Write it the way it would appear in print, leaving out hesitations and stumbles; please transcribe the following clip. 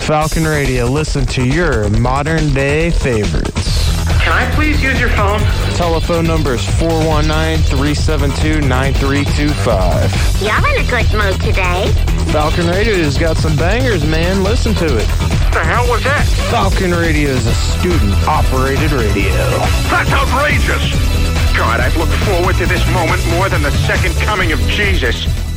Falcon Radio. Listen to your modern day favorites. Can I please use your phone? Telephone number is 419-372-9325. You're in a good mood today. Falcon Radio's got some bangers, man. Listen to it. What the hell was that? Falcon Radio is a student-operated radio. That's outrageous! God, I've looked forward to this moment more than the second coming of Jesus.